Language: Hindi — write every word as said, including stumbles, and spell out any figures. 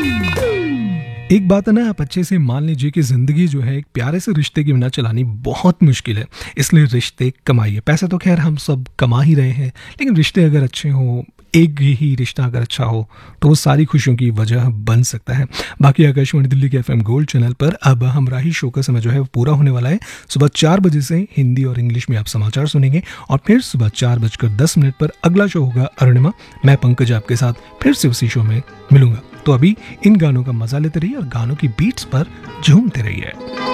एक बात है ना, आप अच्छे से मान लीजिए कि ज़िंदगी जो है एक प्यारे से रिश्ते के बिना चलानी बहुत मुश्किल है। इसलिए रिश्ते कमाइए। पैसा तो खैर हम सब कमा ही रहे हैं, लेकिन रिश्ते अगर अच्छे हों, एक ही रिश्ता अगर अच्छा हो, तो वो सारी खुशियों की वजह बन सकता है। बाकी आकाशवाणी दिल्ली के एफएम गोल्ड चैनल पर अब हमराही शो का समय जो है वो पूरा होने वाला है। सुबह चार बजे से हिंदी और इंग्लिश में आप समाचार सुनेंगे और फिर सुबह चार बजकर दस मिनट पर अगला शो होगा अरुणिमा। मैं पंकज आपके साथ फिर से उसी शो में मिलूंगा। तो अभी इन गानों का मजा लेते रहिए और गानों की बीट्स पर झूमते रहिए।